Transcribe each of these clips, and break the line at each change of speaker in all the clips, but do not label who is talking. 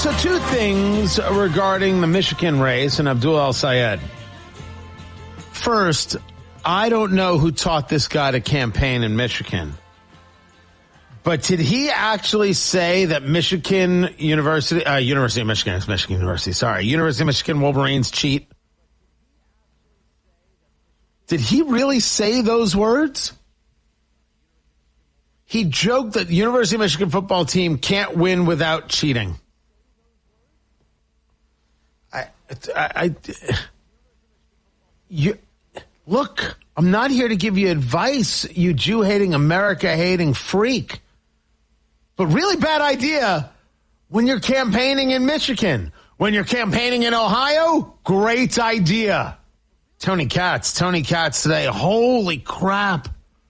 So two things regarding the Michigan race and Abdul El-Sayed. First, I don't know who taught this guy to campaign in Michigan. But did he actually say that University of Michigan Wolverines cheat? Did he really say those words? He joked that University of Michigan football team can't win without cheating. Look, I'm not here to give you advice, you Jew-hating, America-hating freak. But really bad idea when you're campaigning in Michigan. When you're campaigning in Ohio, great idea. Tony Katz today. Holy crap.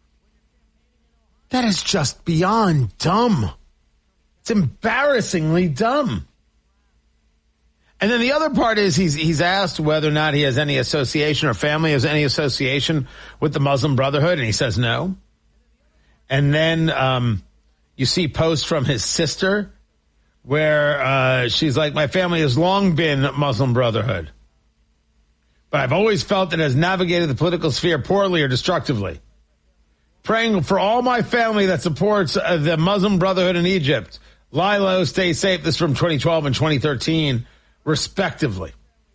That is just beyond dumb. It's embarrassingly dumb. And then the other part is he's asked whether or not he has any association or family has any association with the Muslim Brotherhood, and he says no. And then you see posts from his sister where she's like, my family has long been Muslim Brotherhood, but I've always felt that it has navigated the political sphere poorly or destructively. Praying for all my family that supports the Muslim Brotherhood in Egypt. Lie low, stay safe. This is from 2012 and 2013. Respectively.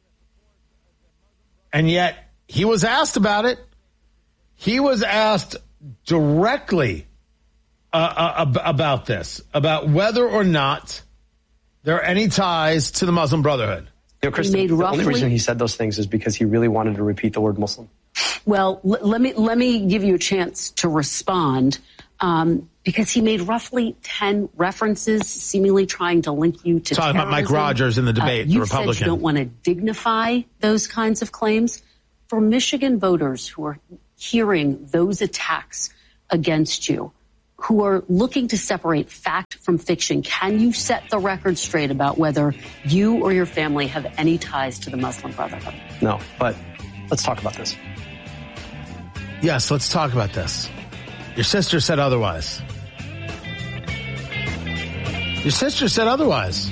And yet, he was asked about it. He was asked directly about this, about whether or not there are any ties to the Muslim Brotherhood.
You know, Kristen, the only reason he said those things is because he really wanted to repeat the word Muslim.
Well, let me give you a chance to respond. Because he made roughly 10 references, seemingly trying to link you to
talking
terrorism.
about Mike Rogers in the debate, the Republican.
Said you don't want to dignify those kinds of claims. For Michigan voters who are hearing those attacks against you, who are looking to separate fact from fiction, can you set the record straight about whether you or your family have any ties to the Muslim Brotherhood?
No, but let's talk about this.
Yes, let's talk about this. Your sister said otherwise. Your sister said otherwise.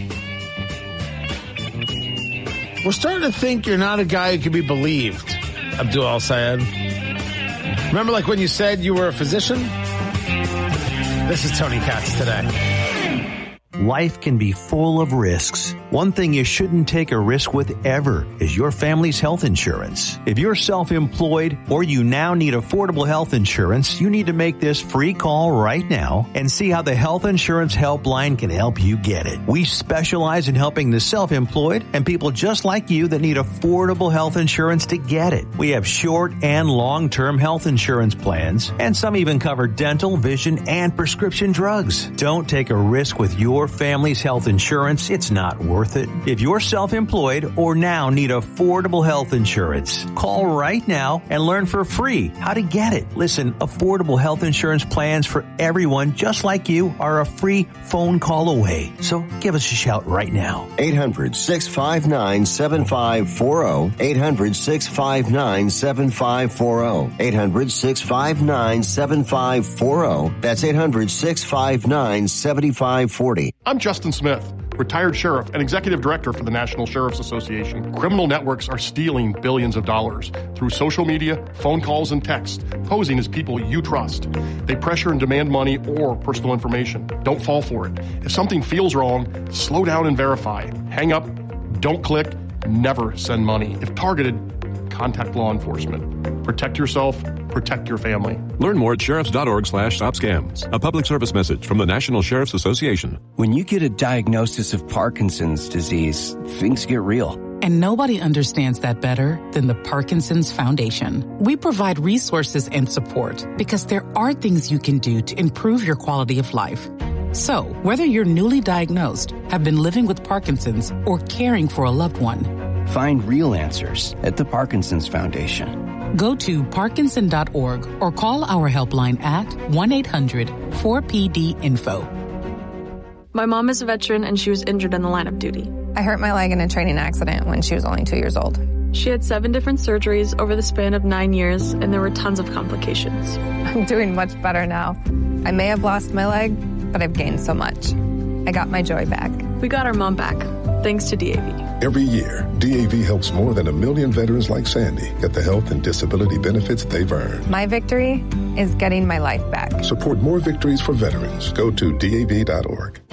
We're starting to think you're not a guy who can be believed, Abdul El-Sayed. Remember like when you said you were a physician? This is Tony Katz today.
Life can be full of risks. One thing you shouldn't take a risk with ever is your family's health insurance. If you're self-employed or you now need affordable health insurance, you need to make this free call right now and see how the Health Insurance Helpline can help you get it. We specialize in helping the self-employed and people just like you that need affordable health insurance to get it. We have short and long-term health insurance plans, and some even cover dental, vision, and prescription drugs. Don't take a risk with your family's health insurance. It's not worth it. If you're self-employed or now need affordable health insurance, call right now and learn for free how to get it. Listen, affordable health insurance plans for everyone just like you are a free phone call away. So give us a shout right now.
800-659-7540. 800-659-7540. 800-659-7540. That's 800-659-7540.
I'm Justin Smith, retired sheriff and executive director for the National Sheriff's Association. Criminal networks are stealing billions of dollars through social media, phone calls, and text, posing as people you trust. They pressure and demand money or personal information. Don't fall for it. If something feels wrong, slow down and verify. Hang up, don't click, never send money. If targeted, contact law enforcement. Protect yourself, protect your family.
Learn more at sheriffs.org/stopscams. A public service message from the National Sheriff's Association.
When you get a diagnosis of Parkinson's disease, things get real.
And nobody understands that better than the Parkinson's Foundation. We provide resources and support because there are things you can do to improve your quality of life. So, whether you're newly diagnosed, have been living with Parkinson's, or caring for a loved one,
find real answers at the Parkinson's Foundation.
Go to Parkinson.org or call our helpline at 1-800-4PD-INFO.
My mom is a veteran and she was injured in the line of duty.
I hurt my leg in a training accident when she was only 2 years old.
She had 7 different surgeries over the span of 9 years, and there were tons of complications.
I'm doing much better now. I may have lost my leg, but I've gained so much. I got my joy back.
We got our mom back, thanks to DAV.
Every year, DAV helps more than 1 million veterans like Sandy get the health and disability benefits they've earned.
My victory is getting my life back.
Support more victories for veterans. Go to DAV.org.